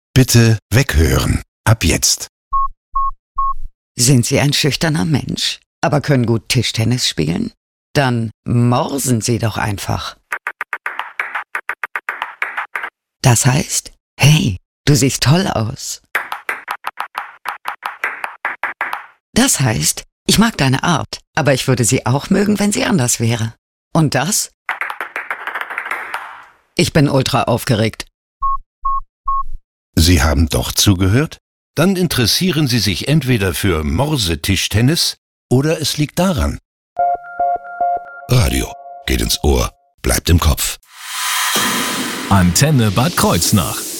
Bitte weghören. Ab jetzt. Sind Sie ein schüchterner Mensch, aber können gut Tischtennis spielen? Dann morsen Sie doch einfach. Das heißt, hey, du siehst toll aus. Das heißt, ich mag deine Art, aber ich würde sie auch mögen, wenn sie anders wäre. Und das? Ich bin ultra aufgeregt. Sie haben doch zugehört? Dann interessieren Sie sich entweder für Morsetischtennis oder es liegt daran. Radio geht ins Ohr, bleibt im Kopf. Antenne Bad Kreuznach.